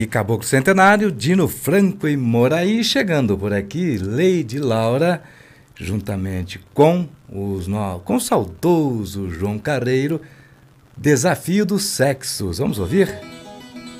E Caboclo Centenário, Dino Franco e Moraí, chegando por aqui, Lady Laura, juntamente com o saudoso João Carreiro, Desafio dos Sexos. Vamos ouvir?